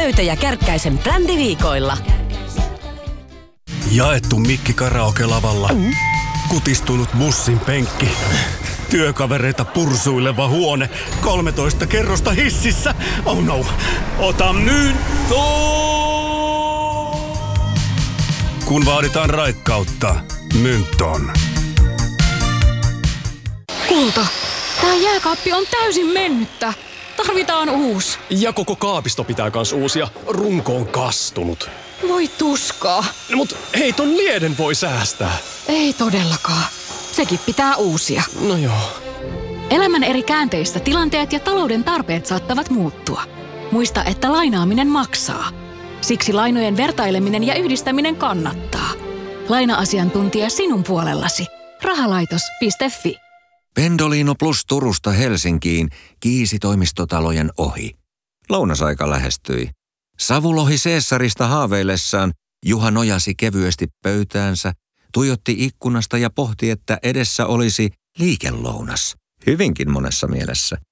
Löytäjä ja Kärkkäisen brändiviikoilla. Jaettu mikki karaoke-lavalla. Kutistunut bussin penkki. Työkavereita pursuileva huone. 13 kerrosta hississä. Oh no. Ota myyntoon! Kun vaaditaan raikkautta, Mynton. Kulta, tää jääkaappi on täysin mennyttä. Tarvitaan uusi. Ja koko kaapisto pitää kans uusia. Runko on kastunut. Voi tuskaa. No, mut hei, ton lieden voi säästää. Ei todellakaan. Sekin pitää uusia. No joo. Elämän eri käänteissä tilanteet ja talouden tarpeet saattavat muuttua. Muista, että lainaaminen maksaa. Siksi lainojen vertaileminen ja yhdistäminen kannattaa. Laina-asiantuntija sinun puolellasi. Rahalaitos.fi. Pendolino Plus Turusta Helsinkiin kiisi toimistotalojen ohi. Lounasaika lähestyi. Savulohi Caesarista haaveillessaan Juha nojasi kevyesti pöytäänsä, tuijotti ikkunasta ja pohti, että edessä olisi liikelounas. Hyvinkin monessa mielessä.